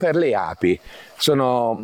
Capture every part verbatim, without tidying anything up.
per le api. Sono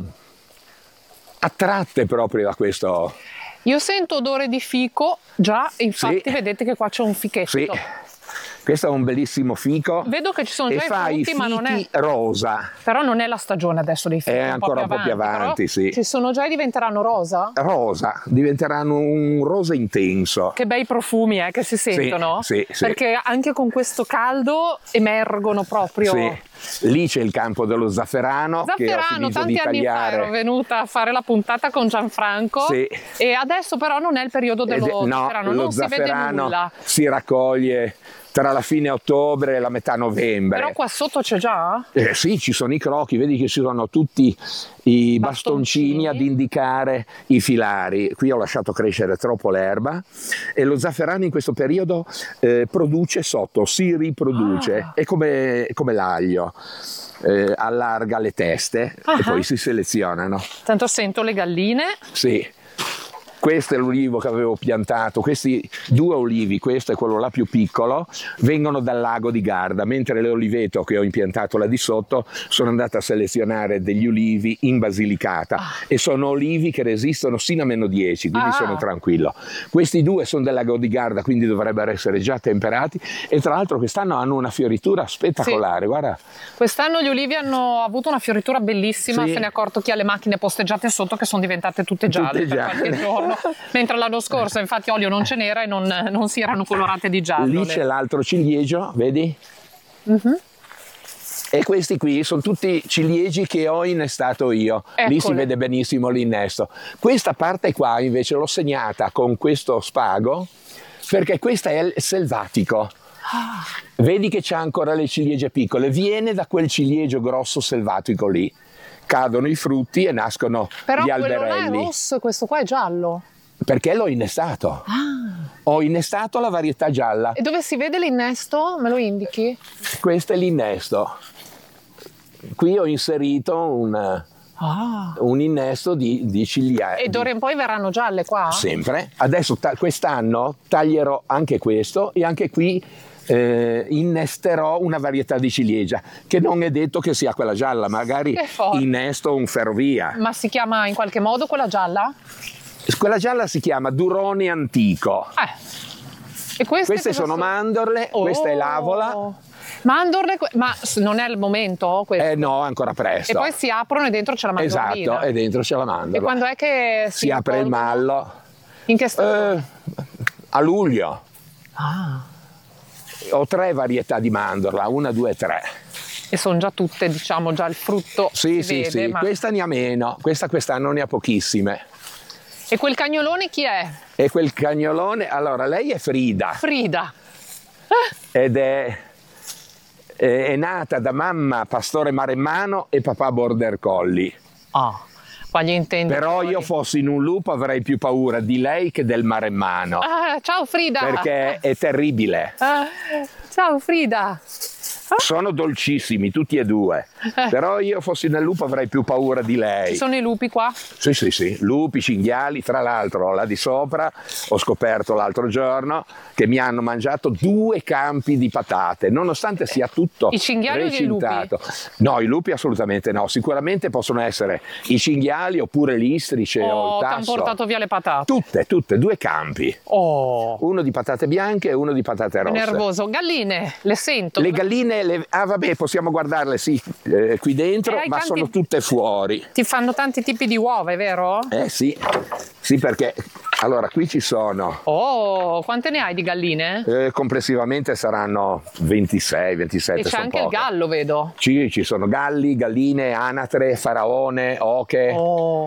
attratte proprio da questo. Io sento odore di fico, già, infatti Sì. vedete che qua c'è un fichetto. Sì. Questo è un bellissimo fico. Vedo che ci sono e già fa i frutti, i ma non è... fichi rosa. Però non è la stagione adesso dei fichi. È ancora un po' più avanti, però sì. Ci sono già e diventeranno rosa? Rosa, diventeranno un rosa intenso. Che bei profumi eh, che si sentono. sì, sì. Perché anche con questo caldo emergono proprio. Sì. Lì c'è il campo dello zafferano, che ho Zafferano, finito tanti di anni fa tagliare. ero venuta a fare la puntata con Gianfranco. Sì. E adesso però non è il periodo dello Ed è- no, zafferano, lo non si vede zafferano nulla. si raccoglie tra la fine ottobre e la metà novembre. Però qua sotto c'è già? Eh, sì, ci sono i crocchi, vedi che ci sono tutti i bastoncini, Bastoncini. ad indicare i filari. Qui ho lasciato crescere troppo l'erba e lo zafferano in questo periodo eh, produce sotto, si riproduce, Ah. è come, come l'aglio. Eh, allarga le teste Ah. e poi si selezionano. Tanto sento le galline. Sì. Questo è l'ulivo che avevo piantato, questi due olivi, questo è quello là più piccolo, vengono dal lago di Garda, mentre l'oliveto che ho impiantato là di sotto sono andato a selezionare degli ulivi in Basilicata Ah. e sono olivi che resistono sino a meno dieci, quindi Ah. sono tranquillo. Questi due sono del lago di Garda, quindi dovrebbero essere già temperati e tra l'altro quest'anno hanno una fioritura spettacolare, Sì. guarda. Quest'anno gli ulivi hanno avuto una fioritura bellissima, Sì. se ne è accorto chi ha le macchine posteggiate sotto che sono diventate tutte gialle Tutte per gialle. qualche giorno, mentre l'anno scorso infatti olio non ce n'era e non, non si erano colorate di giallo. Lì le- c'è l'altro ciliegio, vedi? Mhm. E questi qui sono tutti ciliegi che ho innestato io. Lì si Eccole. vede benissimo l'innesto. Questa parte qua invece l'ho segnata con questo spago perché questa è il selvatico. Vedi che c'ha ancora le ciliegie piccole. Viene da quel ciliegio grosso selvatico lì. Cadono i frutti e nascono Però gli quello là è alberelli. rosso e questo qua è giallo. Perché l'ho innestato. Ah. Ho innestato la varietà gialla. E dove si vede l'innesto? Me lo indichi? Questo è l'innesto. Qui ho inserito un, Ah. un innesto di, di ciliegi. E d'ora in poi verranno gialle qua? Sempre. Adesso ta- quest'anno taglierò anche questo e anche qui eh, innesterò una varietà di ciliegia che non è detto che sia quella gialla, magari Che forte. innesto un ferrovia. Ma si chiama in qualche modo quella gialla? Quella gialla si chiama Durone antico. Eh. E queste, Queste cosa sono sono? mandorle, questa è Oh. l'avola. Mandorle, que- ma s- non è il momento questo? Eh no, ancora presto. E poi si aprono e dentro c'è la mandorlina. Esatto, e dentro c'è la mandorla. E quando è che si, si apre il raccolgono? mallo. In che stagione? Eh, a luglio. Ah. Ho tre varietà di mandorla, una, due, tre. E sono già tutte, diciamo, già il frutto Sì, si sì, vede, sì. ma- Questa ne ha meno, questa quest'anno ne ha pochissime. E quel cagnolone chi è? E quel cagnolone, allora lei è Frida Frida. ed è, è, è nata da mamma pastore maremmano e papà border collie. Ah, qua gli intendo. Però io fossi in un lupo avrei più paura di lei che del maremmano, Ah, ciao Frida. perché è terribile. Ah, ciao Frida. Sono dolcissimi tutti e due, però io fossi nel lupo avrei più paura di lei. Ci sono i lupi qua? Sì, sì, sì, lupi, cinghiali, tra l'altro là di sopra ho scoperto l'altro giorno che mi hanno mangiato due campi di patate, nonostante sia tutto I cinghiali o i recintato. No, i lupi assolutamente no, sicuramente possono essere i cinghiali oppure l'istrice o Oh, il ti hanno tasso. portato via le patate. Tutte, tutte, due campi, Oh, uno di patate bianche e uno di patate rosse. nervoso. Galline, le sento. Le galline, le... ah vabbè, possiamo guardarle sì, eh, qui dentro, Eh, hai ma tanti- sono tutte fuori. Ti fanno tanti tipi di uova, è vero? Eh sì, sì perché allora qui ci sono, Oh, quante ne hai di galline? eh, complessivamente saranno ventisei, ventisette. E c'è sono anche il poche. gallo, vedo. Ci, ci sono galli, galline, anatre, faraone, oche. Oh,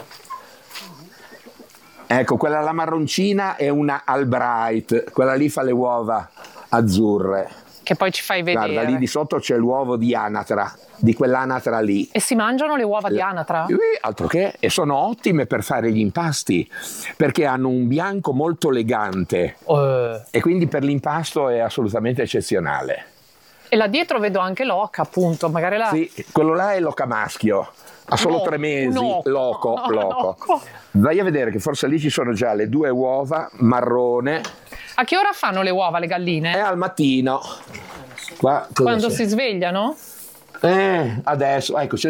Ecco, quella la marroncina è una Albright, quella lì fa le uova azzurre. che poi ci fai vedere. Guarda, lì di sotto c'è l'uovo di anatra, di quell'anatra lì. E si mangiano le uova di anatra? Eh, altro che, e sono ottime per fare gli impasti, perché hanno un bianco molto elegante Eh. e quindi per l'impasto è assolutamente eccezionale. E là dietro vedo anche l'oca, appunto. Magari la... Sì, quello là è l'oca maschio, ha solo No, tre mesi, no. loco, No, loco. loco. Vai a vedere che forse lì ci sono già le due uova marrone, A che ora fanno le uova le è galline? al mattino. Qua, cosa Quando c'è? si svegliano? Eh, adesso, ecco,